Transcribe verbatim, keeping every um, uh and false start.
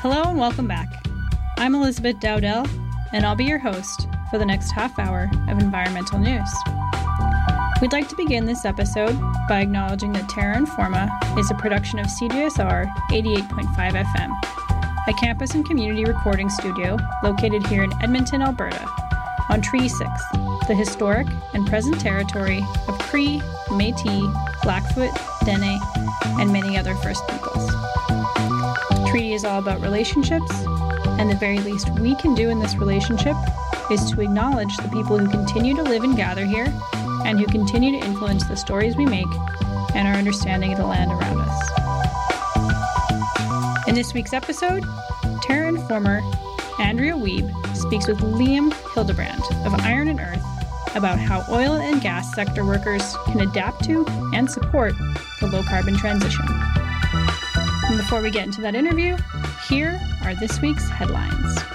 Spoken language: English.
Hello and welcome back. I'm Elizabeth Dowdell, and I'll be your host for the next half hour of environmental news. We'd like to begin this episode by acknowledging that Terra Informa is a production of C J S R eighty-eight point five F M, a campus and community recording studio located here in Edmonton, Alberta, on Treaty six, the historic and present territory of Cree, Métis, Blackfoot, Dene, and many other First Peoples. Treaty is all about relationships, and the very least we can do in this relationship is to acknowledge the people who continue to live and gather here, and who continue to influence the stories we make and our understanding of the land around us. In this week's episode, Terra Informer Andrea Wiebe speaks with Liam Hildebrand of Iron and Earth about how oil and gas sector workers can adapt to and support the low-carbon transition. And before we get into that interview, here are this week's headlines.